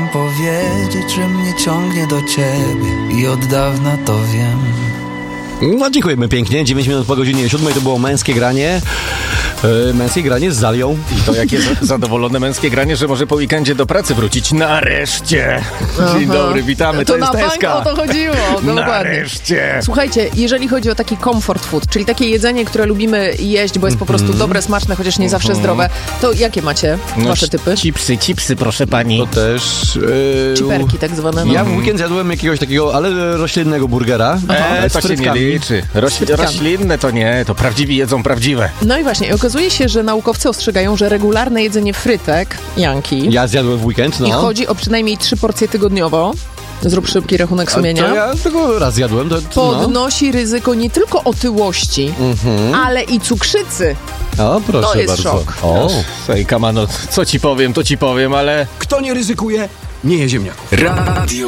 powiedzieć, że mnie ciągnie do ciebie i od dawna to wiem. No dziękujemy pięknie, 9 minut po godzinie 7 to było męskie granie. Męskie granie z Zalią. I to jakie zadowolone męskie granie, że może po weekendzie do pracy wrócić. Nareszcie! Dzień dobry, witamy, to jest na SK. bank o to chodziło, dokładnie. Nareszcie! Słuchajcie, jeżeli chodzi o taki comfort food, czyli takie jedzenie, które lubimy jeść, bo jest po prostu dobre, smaczne, chociaż nie zawsze zdrowe, to jakie macie wasze typy? Chipsy, proszę pani. To też... Chiperki tak zwane. No. Ja w weekend jadłem jakiegoś takiego, ale roślinnego burgera. To się nie liczy. Roślinne to nie, to prawdziwi jedzą prawdziwe. No i właśnie, okazuje się, że naukowcy ostrzegają, że regularne jedzenie frytek, Janki, Ja zjadłem w weekend, no. i chodzi o przynajmniej 3 porcje tygodniowo, zrób szybki rachunek sumienia, To ja tylko raz zjadłem. podnosi ryzyko nie tylko otyłości, ale i cukrzycy. O, proszę To jest bardzo. szok. O. Sej, Kamano, co ci powiem, ale... Kto nie ryzykuje, nie je ziemniaków. Radio